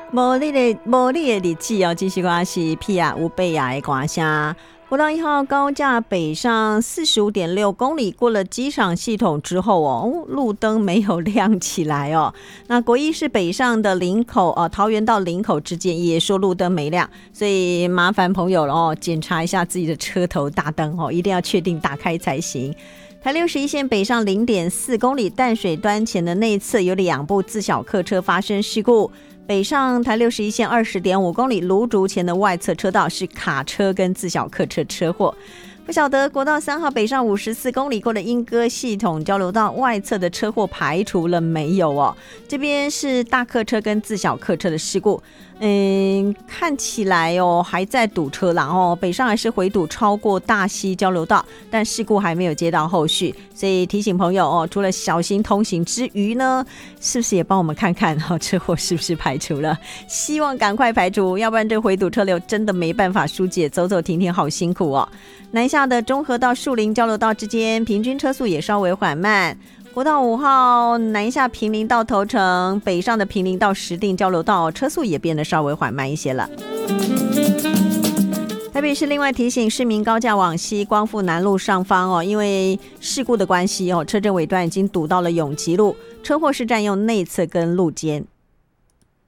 无你的日子哦，继续歌是皮亚乌贝亚的歌声。国道1号高架北上45.6公里，过了机场系统之后哦，路灯没有亮起来哦。那国一是北上的林口桃园到林口之间也说路灯没亮，所以麻烦朋友了哦，检查一下自己的车头大灯哦，一定要确定打开才行。台61线北上0.4公里，淡水端前的内侧有2部自小客车发生事故。北上台61线20.5公里，芦竹前的外侧车道是卡车跟自小客车车祸。不晓得国道3号北上54公里过的莺歌系统交流道外侧的车祸排除了没有哦？这边是大客车跟自小客车的事故，看起来哦还在堵车啦哦，北上还是回堵超过大溪交流道，但事故还没有接到后续，所以提醒朋友哦，除了小心通行之余呢，是不是也帮我们看看哦，车祸是不是排除了？希望赶快排除，要不然这回堵车流真的没办法疏解，走走停停好辛苦哦。南下的中和到树林交流道之间，平均车速也稍微缓慢。国道5号南下坪林到头城，北上的坪林到石碇交流道，车速也变得稍微缓慢一些了。台北市另外提醒市民，高架往西光复南路上方哦，因为事故的关系哦，车阵尾段已经堵到了永吉路，车祸是占用内侧跟路肩。